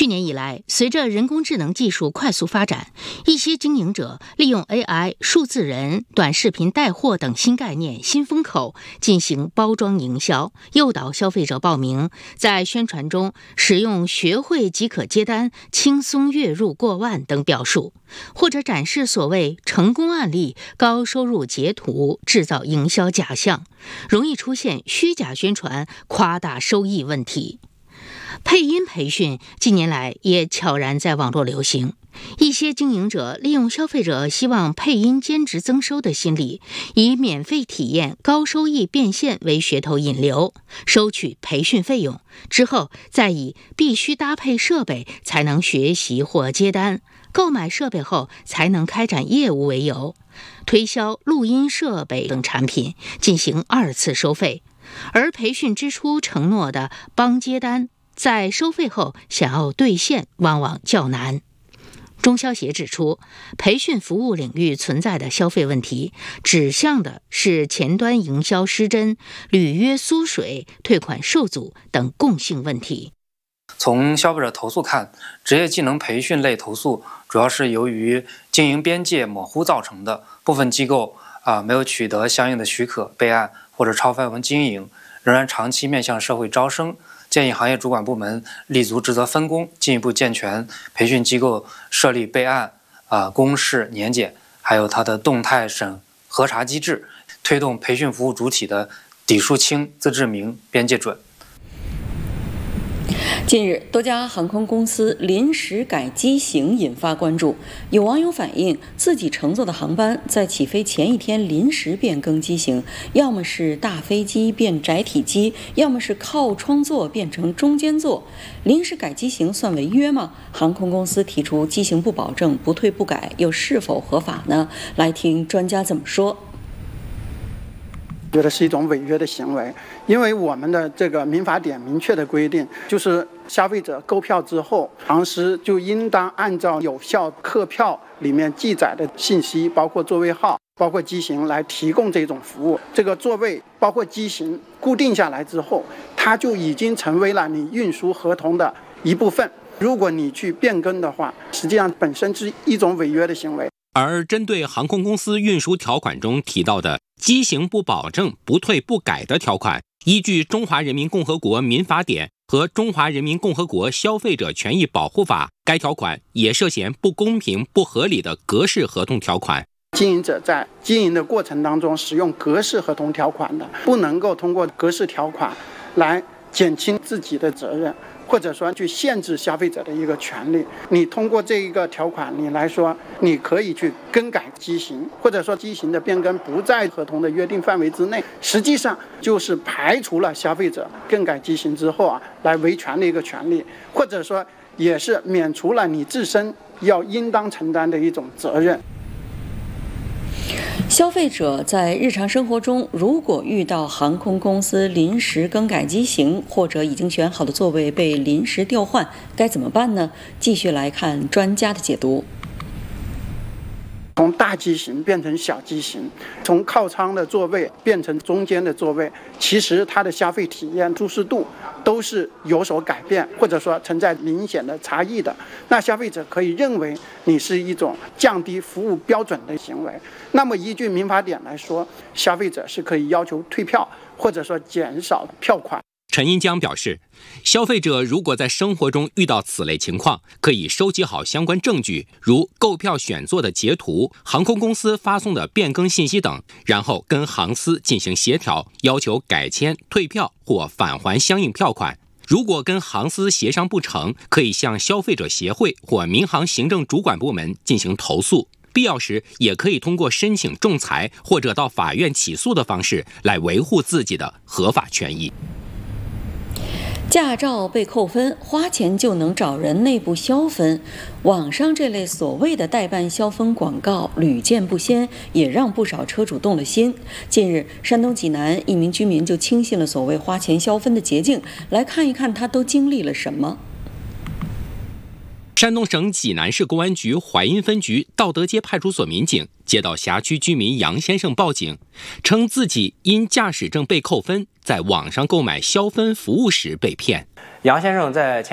去年以来，随着人工智能技术快速发展，一些经营者利用 AI、数字人、短视频带货等新概念、新风口进行包装营销，诱导消费者报名，在宣传中使用学会即可接单、轻松月入过万等表述，或者展示所谓成功案例、高收入截图，制造营销假象，容易出现虚假宣传、夸大收益问题。配音培训近年来也悄然在网络流行，一些经营者利用消费者希望配音兼职增收的心理，以免费体验高收益变现为噱头引流，收取培训费用，之后再以必须搭配设备才能学习或接单，购买设备后才能开展业务为由，推销录音设备等产品，进行二次收费。而培训之初承诺的帮接单，在收费后想要兑现往往较难。中消协指出，培训服务领域存在的消费问题，指向的是前端营销失真、履约缩水、退款受阻等共性问题。 从消费者投诉看，职业技能培训类投诉主要是由于经营边界模糊造成的，部分机构没有取得相应的许可备案或者超范围经营，仍然长期面向社会招生。建议行业主管部门立足职责分工，进一步健全培训机构设立备案、公示、年检，还有它的动态审核查机制，推动培训服务主体的底数清、资质明、边界准。 近日，多家航空公司临时改机型引发关注。有网友反映，自己乘坐的航班在起飞前一天临时变更机型，要么是大飞机变窄体机，要么是靠窗座变成中间座。临时改机型算违约吗？航空公司提出机型不保证、不退不改，又是否合法呢？来听专家怎么说。 觉得是一种违约的行为，因为我们的这个民法典明确的规定，就是消费者购票之后，航司就应当按照有效客票里面记载的信息，包括座位号、包括机型来提供这种服务。这个座位包括机型固定下来之后，它就已经成为了你运输合同的一部分。如果你去变更的话，实际上本身是一种违约的行为。 而针对航空公司运输条款中提到的机型不保证、不退不改的条款，依据《中华人民共和国民法典》和《中华人民共和国消费者权益保护法》，该条款也涉嫌不公平、不合理的格式合同条款。 经营者在经营的过程当中使用格式合同条款的，不能够通过格式条款来减轻自己的责任，或者说去限制消费者的一个权利。你通过这一个条款，你来说你可以去更改机型，或者说机型的变更不在合同的约定范围之内，实际上就是排除了消费者更改机型之后来维权的一个权利，或者说也是免除了你自身要应当承担的一种责任。 消费者在日常生活中，如果遇到航空公司临时更改机型，或者已经选好的座位被临时调换，该怎么办呢？继续来看专家的解读。 从大机型变成小机型，从靠窗的座位变成中间的座位，其实它的消费体验、舒适度都是有所改变，或者说存在明显的差异的。那消费者可以认为你是一种降低服务标准的行为。那么依据民法典来说，消费者是可以要求退票，或者说减少票款。 陈英江表示，消费者如果在生活中遇到此类情况，可以收集好相关证据，如购票选座的截图、航空公司发送的变更信息等，然后跟航司进行协调，要求改签、退票或返还相应票款。如果跟航司协商不成，可以向消费者协会或民航行政主管部门进行投诉。必要时也可以通过申请仲裁或者到法院起诉的方式来维护自己的合法权益。 驾照被扣分，花钱就能找人内部消分。网上这类所谓的代办消分广告屡见不鲜，也让不少车主动了心。近日，山东济南一名居民就轻信了所谓花钱消分的捷径，来看一看他都经历了什么。 山东省济南市公安局淮阴分局道德街派出所民警接到辖区居民杨先生报警，称自己因驾驶证被扣分，在网上购买消分服务时被骗。 杨先生在